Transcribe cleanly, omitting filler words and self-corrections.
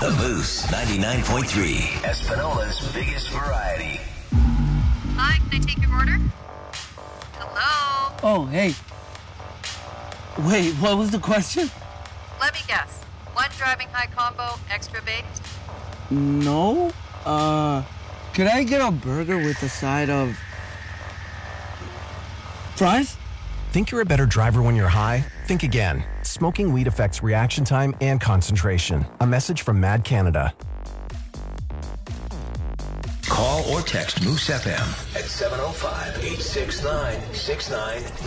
The Moose 99.3, Espanola's biggest variety. Hi, can I take your order? Hello? Oh, hey. Wait, what was the question? Let me guess. One driving high combo, extra baked? No. Could I get a burger with a side of fries? Think you're a better driver when you're high? Think again. Smoking weed affects reaction time and concentration. A message from Mad Canada. Call or text Moose FM at 705-869-6999.